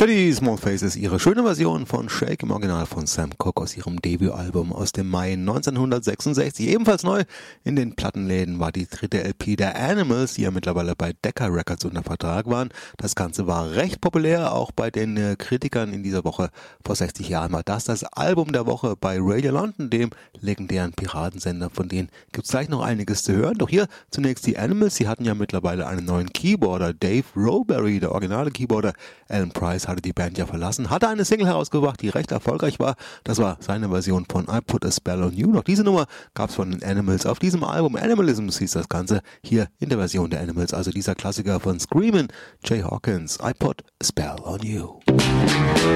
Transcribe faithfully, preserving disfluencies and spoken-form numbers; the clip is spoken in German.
Steady Small Faces, ihre schöne Version von Shake im Original von Sam Cooke aus ihrem Debütalbum aus dem Mai neunzehnhundertsechsundsechzig. Ebenfalls neu in den Plattenläden war die dritte L P der Animals, die ja mittlerweile bei Decca Records unter Vertrag waren. Das Ganze war recht populär, auch bei den äh, Kritikern in dieser Woche. Vor sechzig Jahren war das das Album der Woche bei Radio London, dem legendären Piratensender. Von denen gibt es gleich noch einiges zu hören. Doch hier zunächst die Animals. Sie hatten ja mittlerweile einen neuen Keyboarder, Dave Roberry, der originale Keyboarder. Alan Price hatte die Band ja verlassen, hatte eine Single herausgebracht, die recht erfolgreich war. Das war seine Version von I Put a Spell on You. Noch diese Nummer gab es von den Animals auf diesem Album. Animalism hieß das Ganze, hier in der Version der Animals. Also dieser Klassiker von Screamin' Jay Hawkins, I Put a Spell on You.